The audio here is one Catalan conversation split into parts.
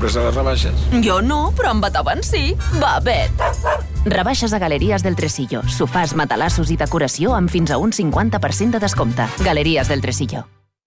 compres a les rebaixes? Jo no, però en Beethoven sí. Va, Bet. Rebaixes a Galeries del Tresillo. Sofàs, matalassos i decoració amb fins a un 50% de descompte. Galeries del Tresillo.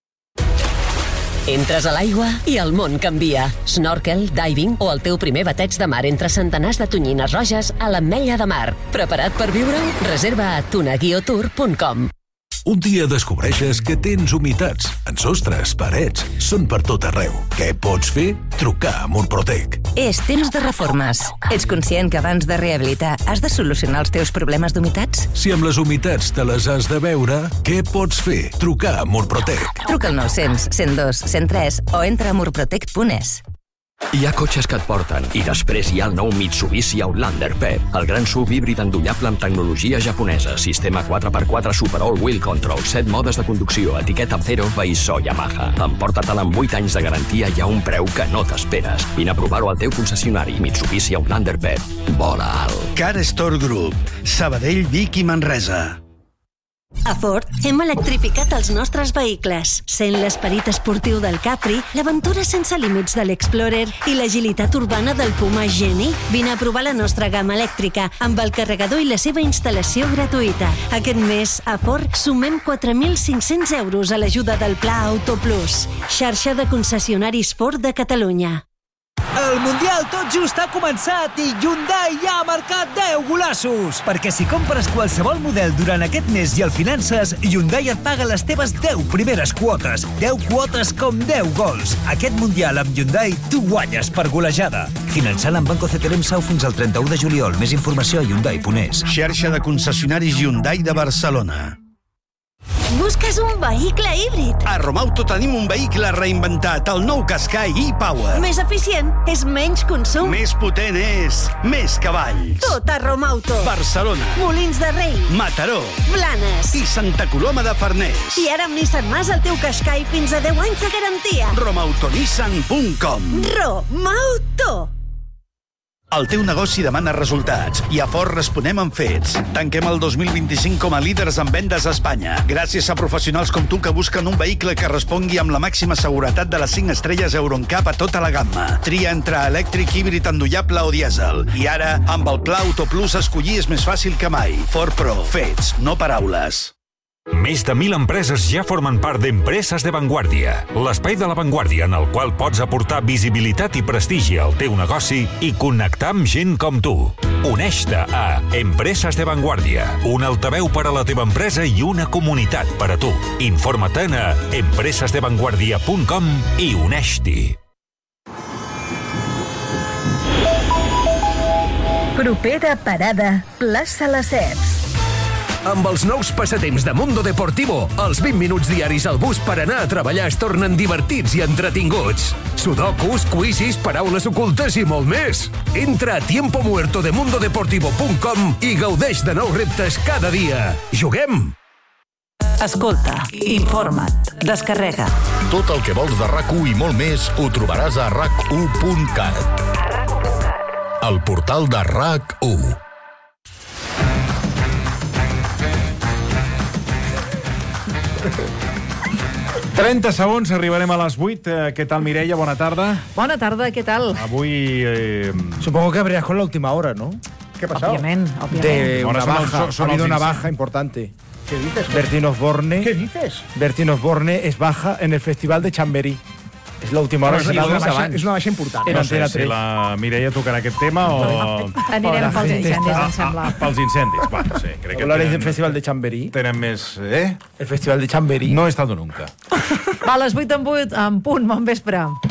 Entres a l'aigua i el món canvia. Snorkel, diving o el teu primer bateig de mar entre centenars de tonyines roges a l'Ametlla de Mar. Preparat per viure-ho? Reserva a tunaguiotour.com. Un dia descobreixes que tens humitats en sostres, parets, són per tot arreu. Què pots fer? Trucar a Murprotec. És temps de reformes. Ets conscient que abans de rehabilitar has de solucionar els teus problemes d'humitats? Si amb les humitats te les has de veure, què pots fer? Trucar a Murprotec. Truca al 900 102 103 o entra a murprotec.es. Hi ha cotxes que et porten i després hi ha el nou Mitsubishi Outlander PHEV, el gran SUV híbrid endollable amb tecnologia japonesa, sistema 4x4 Super All-Wheel Control, 7 modes de conducció, etiqueta Zero, Veissó, Yamaha. Emporta-te'l amb 8 anys de garantia i a un preu que no t'esperes. Vine a provar-ho al teu concessionari. Mitsubishi Outlander PHEV. Vola alt. Car Store Group. Sabadell, Vic i Manresa. A Ford hem electrificat els nostres vehicles, sent l'esperit esportiu del Capri, l'aventura sense límits de l'Explorer i l'agilitat urbana del Puma Geni. Vine a provar la nostra gamma elèctrica amb el carregador i la seva instal·lació gratuïta. Aquest mes, a Ford, sumem 4.500 euros a l'ajuda del Pla Auto Plus, xarxa de concessionaris Ford de Catalunya. El Mundial tot just ha començat i Hyundai ja ha marcat 10 golassos. Perquè si compres qualsevol model durant aquest mes i el finances, Hyundai et paga les teves 10 primeres quotes. 10 quotes com 10 gols. Aquest Mundial amb Hyundai tu guanyes per golejada. Finançant amb Banco CTLM Sau fins al 31 de juliol. Més informació a Hyundai.es. Xarxa de concessionaris Hyundai de Barcelona. Busques un vehicle híbrid? A Romauto tenim un vehicle reinventat, el nou Qashqai e-Power. Més eficient, és menys consum. Més potent és més cavalls. Tot a Romauto. Barcelona. Molins de Rei. Mataró. Blanes. I Santa Coloma de Farners. I ara amb Nissan Mas el teu Qashqai fins a 10 anys de garantia. Romautonissan.com. Romauto. El teu negoci demana resultats i a Ford responem amb fets. Tanquem el 2025 com a líders en vendes a Espanya. Gràcies a professionals com tu que busquen un vehicle que respongui amb la màxima seguretat de les 5 estrelles Euro NCAP a tota la gamma. Tria entre elèctric, híbrid, endollable o dièsel. I ara, amb el Pla Auto Plus, escollir és més fàcil que mai. Ford Pro. Fets, no paraules. Més de 1.000 empreses ja formen part d'Empreses de Vanguardia, l'espai de l'avantguàrdia en el qual pots aportar visibilitat i prestigi al teu negoci i connectar amb gent com tu. Uneix-te a Empreses de Vanguardia, un altaveu per a la teva empresa i una comunitat per a tu. Informa-te'n a empresesdevanguardia.com i uneix-t'hi. Propera parada, plaça Lesseps. Amb els nous passatemps de Mundo Deportivo, els 20 minuts diaris al bus per anar a treballar es tornen divertits i entretinguts. Sudokus, quizzes, paraules ocultes i molt més. Entra a tiempomuertodemundodeportivo.com i gaudeix de nous reptes cada dia. Juguem! Escolta, informa't, descarrega. Tot el que vols de RAC1 i molt més ho trobaràs a rac1.cat. El portal de RAC1. 30 segons, arribarem a les 8. Què tal, Mireia? Bona tarda. Bona tarda, què tal? Avui... Supongo que habrías con la última hora, ¿no? ¿Qué ha pasado? Obviamente. De una baja, ha habido una baja importante. ¿Qué dices? Bertín Osborne. ¿Qué dices? Bertín Osborne es baja en el Festival de Chamberí. És l'última hora. És una baixa important. No sé si la Mireia tocarà aquest tema o... Anirem pels incendis, em sembla. Pels incendis, bueno, sí. Hablaréis del Festival de Chamberí. Tenen més... El Festival de Chamberí. No he estado nunca. A les 8 en punt, bon vespre.